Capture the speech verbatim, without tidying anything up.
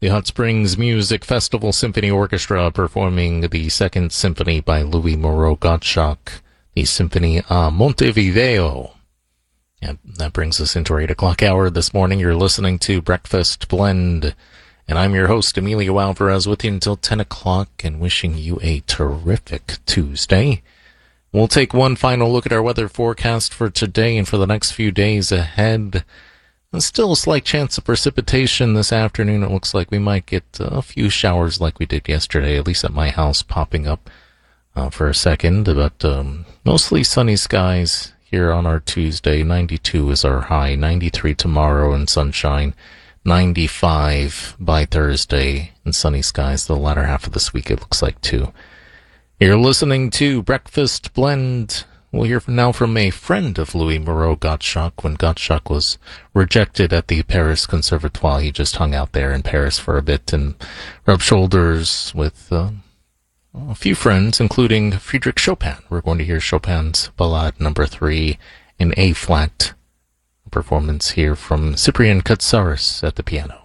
The Hot Springs Music Festival Symphony Orchestra performing the Second Symphony by Louis Moreau Gottschalk, the Symphony a Montevideo. And that brings us into our eight o'clock hour this morning. You're listening to Breakfast Blend, and I'm your host, Emilio Alvarez, with you until ten o'clock and wishing you a terrific Tuesday. We'll take one final look at our weather forecast for today and for the next few days ahead. There's still a slight chance of precipitation this afternoon. It looks like we might get a few showers like we did yesterday, at least at my house, popping up uh, for a second. But um, mostly sunny skies here on our Tuesday. ninety-two is our high, ninety-three tomorrow and sunshine, ninety-five by Thursday and sunny skies the latter half of this week, it looks like, too. You're listening to Breakfast Blend. We'll hear from now from a friend of Louis Moreau Gottschalk. When Gottschalk was rejected at the Paris Conservatoire, he just hung out there in Paris for a bit and rubbed shoulders with uh, a few friends, including Friedrich Chopin. We're going to hear Chopin's Ballade Number Three in A-flat, performance here from Cyprian Katsaris at the piano.